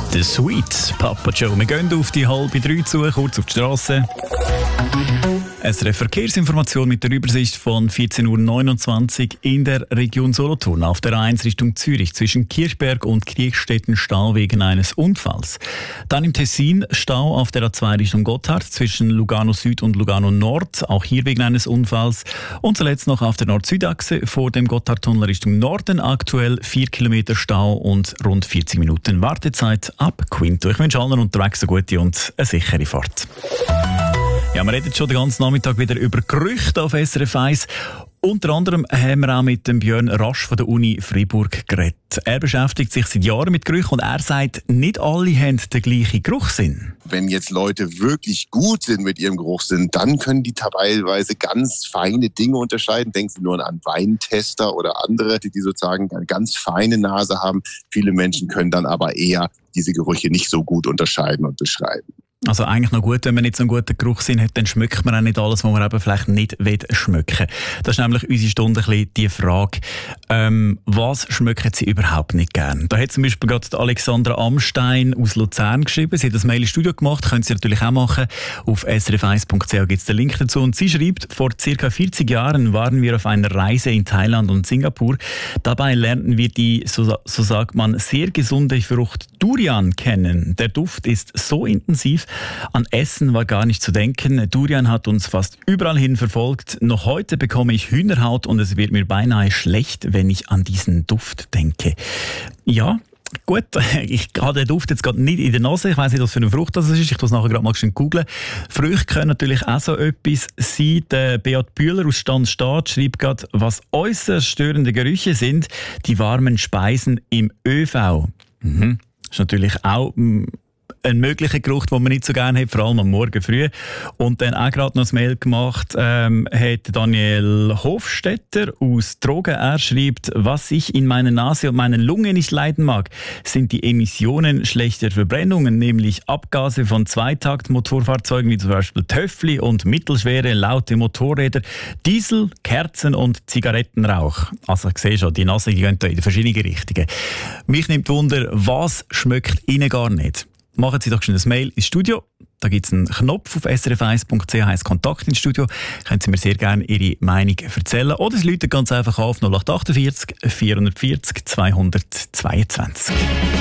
The Sweet Papa Joe. Wir gehen auf die 2:30 zu, kurz auf die Strasse. SRF Verkehrsinformation mit der Übersicht von 14.29 Uhr in der Region Solothurn. Auf der A1 Richtung Zürich zwischen Kirchberg und Kriechstetten Stau wegen eines Unfalls. Dann im Tessin Stau auf der A2 Richtung Gotthard zwischen Lugano Süd und Lugano Nord, auch hier wegen eines Unfalls. Und zuletzt noch auf der Nord-Süd-Achse vor dem Gotthardtunnel Richtung Norden aktuell 4 Kilometer Stau und rund 40 Minuten Wartezeit ab Quinto. Ich wünsche allen unterwegs eine gute und eine sichere Fahrt. Ja, wir reden schon den ganzen Nachmittag wieder über Gerüchte auf SRF 1. Unter anderem haben wir auch mit dem Björn Rasch von der Uni Freiburg geredet. Er beschäftigt sich seit Jahren mit Gerüchen und er sagt, nicht alle haben den gleichen Geruchssinn. Wenn jetzt Leute wirklich gut sind mit ihrem Geruchssinn, dann können die teilweise ganz feine Dinge unterscheiden. Denken Sie nur an Weintester oder andere, die sozusagen eine ganz feine Nase haben. Viele Menschen können dann aber eher diese Gerüche nicht so gut unterscheiden und beschreiben. Also eigentlich noch gut, wenn man nicht so einen guten Geruchssinn hat, dann schmeckt man auch nicht alles, was man eben vielleicht nicht schmecken will. Das ist nämlich unsere Stunde ein bisschen die Frage, was schmecken Sie überhaupt nicht gern? Da hat zum Beispiel gerade Alexandra Amstein aus Luzern geschrieben. Sie hat das Mail ins Studio gemacht, können Sie natürlich auch machen. Auf srf1.ch gibt es den Link dazu. Und sie schreibt, vor ca. 40 Jahren waren wir auf einer Reise in Thailand und Singapur. Dabei lernten wir die, so sagt man, sehr gesunde Frucht Durian kennen. Der Duft ist so intensiv, an Essen war gar nicht zu denken. Durian hat uns fast überall hin verfolgt. Noch heute bekomme ich Hühnerhaut und es wird mir beinahe schlecht, wenn ich an diesen Duft denke. Ja, gut, ich habe den Duft jetzt gerade nicht in der Nase. Ich weiss nicht, was für eine Frucht das ist. Ich muss nachher gerade mal googeln. Früchte können natürlich auch so etwas sein. Der Beat Bühler aus Stanstadt schreibt gerade, was äußerst störende Gerüche sind, die warmen Speisen im ÖV. Das ist natürlich auch ein möglicher Geruch, den man nicht so gerne hat, vor allem am Morgen früh. Und dann auch gerade noch ein Mail gemacht, hat Daniel Hofstetter aus Trogen. Er schreibt, was ich in meiner Nase und meiner Lunge nicht leiden mag, sind die Emissionen schlechter Verbrennungen, nämlich Abgase von Zweitaktmotorfahrzeugen, wie zum Beispiel Töffli und mittelschwere, laute Motorräder, Diesel, Kerzen und Zigarettenrauch. Also ich sehe schon, die Nase die gehen da in verschiedene Richtungen. Mich nimmt Wunder, was schmeckt Ihnen gar nicht? Machen Sie doch schon ein Mail ins Studio. Da gibt es einen Knopf auf srf1.ch, heisst Kontakt ins Studio. Können Sie mir sehr gerne Ihre Meinung erzählen. Oder Sie rufen ganz einfach auf 0848 440 222.